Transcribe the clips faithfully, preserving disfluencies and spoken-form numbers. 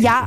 hi ha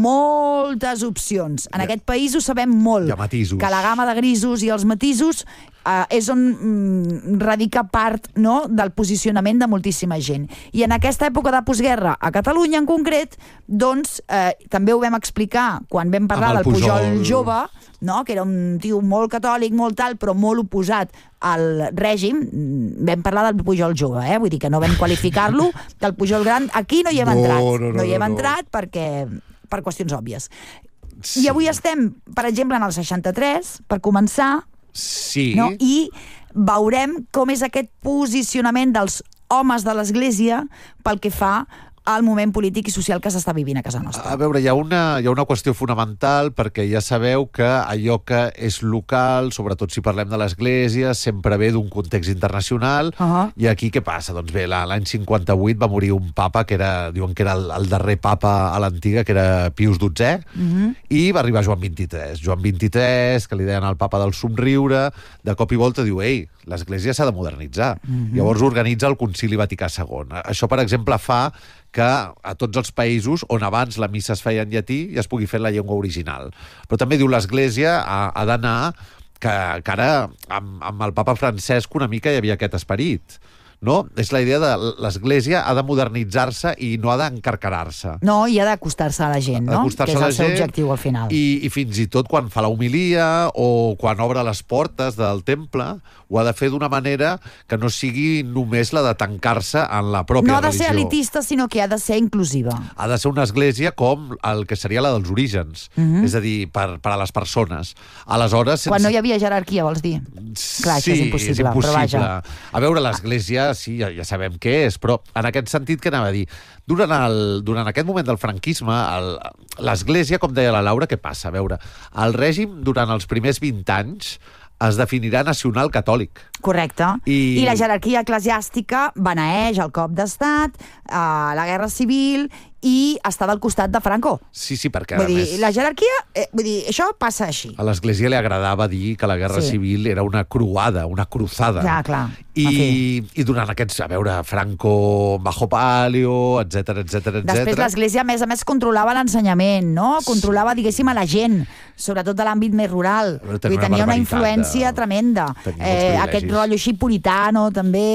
moltes opcions. En aquest país ho sabem molt. Hi ha matisos. Que la gamma de grisos i els matisos eh, és on mm, radica part, no?, del posicionament de moltíssima gent. I en aquesta època de postguerra, a Catalunya en concret, doncs, eh, també ho vam explicar quan vam parlar del Pujol, Pujol jove, no?, que era un tio molt catòlic, molt tal, però molt oposat al règim. Vam parlar del Pujol jove, eh? Vull dir que no vam qualificar-lo, del Pujol gran. Aquí no hi hem no, entrat. No, no, no hi hem no, entrat no. perquè, per qüestions òbvies. Sí. I avui estem, per exemple, en el seixanta-tres, per començar, sí. no? I veurem com és aquest posicionament dels homes de l'Església pel que fa al moment polític i social que s'està vivint a casa nostra. A veure, hi ha, una, hi ha una qüestió fonamental, perquè ja sabeu que allò que és local, sobretot si parlem de l'Església, sempre ve d'un context internacional. Uh-huh. I aquí què passa? Doncs bé, l'any cinquanta-vuit va morir un papa que era, diuen que era el, el darrer papa a l'antiga, que era Pius dotzè, uh-huh. i va arribar Joan vint-i-tres. Joan vint-i-tres, que li deien el papa del somriure, de cop i volta diu, ei, l'Església s'ha de modernitzar. Uh-huh. Llavors organitza el Concili Vaticà segon. Això, per exemple, fa que a tots els països on abans la missa es feia en llatí ja es pugui fer en la llengua original. Però també diu l'Església ha, ha d'anar, que, que ara amb, amb el papa Francesc una mica hi havia aquest esperit, no? És la idea de l'Església ha de modernitzar-se i no ha d'encarcarar-se. No, i ha d'acostar-se a la gent, no? Que és el seu objectiu al final. I, I fins i tot quan fa la homilia o quan obre les portes del temple, ho ha de fer d'una manera que no sigui només la de tancar-se en la pròpia religió. No ha de religió. ser elitista, sinó que ha de ser inclusiva. Ha de ser una església com el que seria la dels orígens, uh-huh. és a dir, per, per a les persones. Aleshores... Sense... Quan no hi havia jerarquia, vols dir? Clar, sí, això és impossible, és impossible. Però vaja. A veure, l'església, sí, ja, ja sabem què és, però en aquest sentit, què anava a dir? Durant, el, durant aquest moment del franquisme, l'església, com deia la Laura, què passa? A veure, el règim, durant els primers vint anys, es definirà nacional catòlic. Correcte. I, I la jerarquia eclesiàstica beneeix el cop d'estat, eh, la guerra civil i està del costat de Franco. Sí, sí, perquè vull a dir, més... la jerarquia, eh, vull dir, això passa així. A l'Església li agradava dir que la guerra sí. civil era una croada, una cruzada. Ja, clar. I, i durant aquests, a veure, Franco, Bajo Palio, etcètera, etcètera, etcètera. Després l'Església, a més a més, controlava l'ensenyament, no? Controlava, diguéssim, a la gent, sobretot a l'àmbit més rural. Tenia, vull dir, tenia una influència de... tremenda. Eh, aquest rotllo així puritano, també...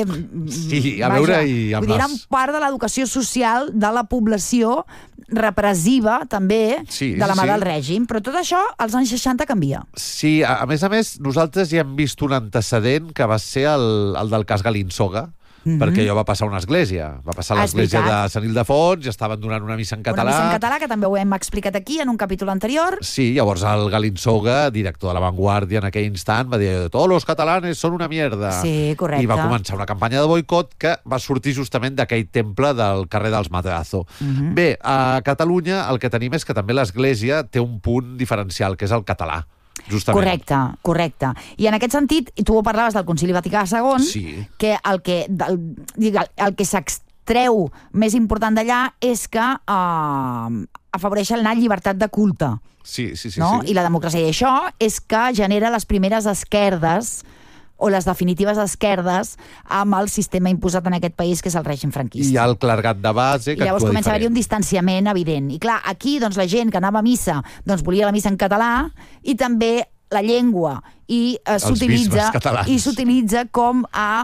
Sí, a veure, vaja, i amb vull dir, les... eren part de l'educació social de la població repressiva, també, sí, de la mà sí. del règim. Però tot això, als anys seixanta, canvia. Sí, a, a més a més, nosaltres ja hem vist un antecedent que va ser el, el del cas Galinsoga, mm-hmm. perquè allò va passar a una església. Va passar a l'església de Sant Ildefons i estaven donant una missa en català. Una missa en català, que també ho hem explicat aquí en un capítol anterior. Sí, llavors el Galinsoga, director de La Vanguardia en aquell instant, va dir «Todos los catalanes son una mierda». Sí, correcte. I va començar una campanya de boicot que va sortir justament d'aquell temple del carrer dels Materazo. Mm-hmm. Bé, a Catalunya el que tenim és que també l'església té un punt diferencial, que és el català. Justament. Correcte, correcte. I en aquest sentit, tu ho parlaves del Concili Vaticà segon, sí. que el que, del, el que s'extreu més important d'allà és que eh, afavoreix la llibertat de culte. Sí, sí, sí, no? sí. I la democràcia. I això és que genera les primeres esquerdes o les definitives esquerdes amb el sistema imposat en aquest país, que és el règim franquista. I hi ha el clergat de base que I llavors actua comença diferent. a haver un distanciament evident. I clar, aquí doncs, la gent que anava a missa doncs, volia la missa en català i també la llengua i eh, s'utilitza i s'utilitza com a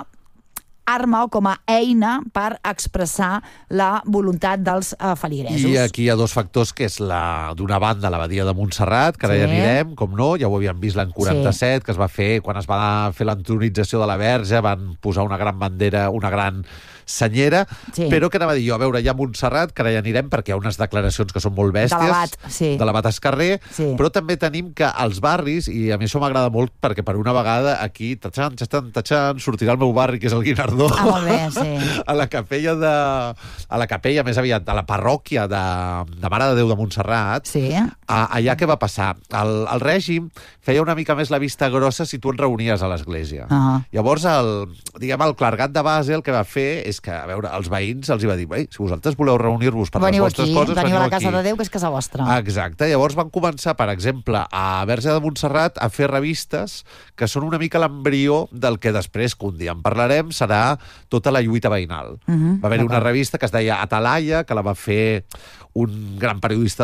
arma o com a eina per expressar la voluntat dels uh, feligresos. I aquí hi ha dos factors, que és la d'una banda l'abadia de Montserrat, que ara sí. ja anirem, com no, ja ho havíem vist l'any quaranta-set, sí. que es va fer, quan es va fer l'entronització de la Verge, van posar una gran bandera, una gran senyera, sí. però que anava a dir jo, a veure, hi ha Montserrat, que ara ja anirem perquè hi ha unes declaracions que són molt bèsties, de l'abat, sí. de l'abat Escarrer, sí. però també tenim que als barris, i a mi això m'agrada molt perquè per una vegada aquí, tatxan, tatxan, tatxan, sortirà el meu barri, que és el Guinardó, ah, molt bé, sí. a la capella de... a la capella, més aviat, a la parròquia de, de Mare de Déu de Montserrat, sí. a, allà què va passar? El, el règim feia una mica més la vista grossa si tu et reunies a l'església. Uh-huh. Llavors, el, diguem, el clergat de base el que va fer és que, a veure, els veïns els hi va dir, si vosaltres voleu reunir-vos per veniu les vostres aquí, coses, veniu, veniu a la casa aquí. de Déu, que és casa vostra. Exacte. Llavors van començar, per exemple, a Verge de Montserrat a fer revistes que són una mica l'embrió del que després, que un dia en parlarem, serà tota la lluita veïnal. Uh-huh. Va haver-hi una revista que es deia Atalaya, que la va fer un gran periodista